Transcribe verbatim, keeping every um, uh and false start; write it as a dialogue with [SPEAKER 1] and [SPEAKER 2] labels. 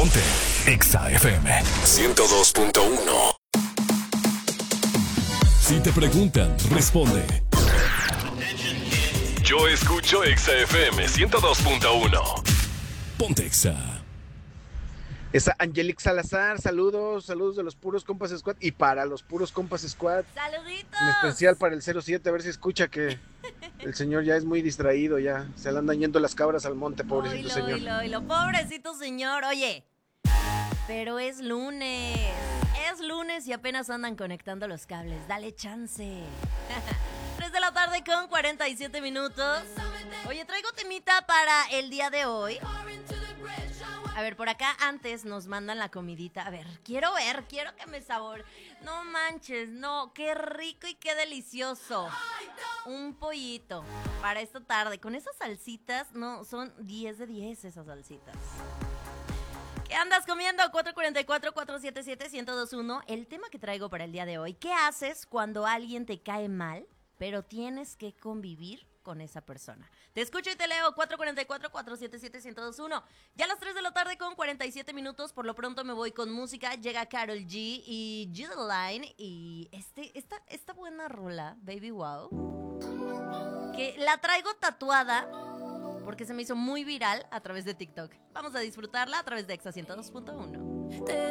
[SPEAKER 1] Ponte Exa F M ciento dos punto uno. Si te preguntan, responde. Yo escucho Exa F M ciento dos punto uno. Ponte Exa.
[SPEAKER 2] Esa Angelique Salazar, saludos, saludos de los Puros Compas Squad y para los Puros Compas Squad.
[SPEAKER 3] ¡Saluditos!
[SPEAKER 2] En especial para el cero siete, a ver si escucha que el señor ya es muy distraído, ya se le andan yendo las cabras al monte, pobrecito
[SPEAKER 3] oilo,
[SPEAKER 2] señor.
[SPEAKER 3] Oilo, oilo, pobrecito señor, oye, pero es lunes, es lunes y apenas andan conectando los cables, dale chance. tres de la tarde con cuarenta y siete minutos. Oye, traigo temita para el día de hoy. A ver, por acá antes nos mandan la comidita. A ver, quiero ver, quiero que me sabor. No manches, no, qué rico y qué delicioso. Un pollito para esta tarde. Con esas salsitas, no, son diez de diez esas salsitas. ¿Qué andas comiendo? cuatro cuatro cuatro, cuatro siete siete, uno cero dos uno. El tema que traigo para el día de hoy. ¿Qué haces cuando alguien te cae mal, pero tienes que convivir con esa persona? Te escucho y te leo. Cuatro cuatro cuatro, cuatro siete siete, uno cero dos uno. Ya a las tres de la tarde con cuarenta y siete minutos. Por lo pronto me voy con música. Llega Karol G y Line y este, esta, esta buena rola, Baby Wow, que la traigo tatuada porque se me hizo muy viral a través de TikTok. Vamos a disfrutarla a través de Exa ciento dos punto uno.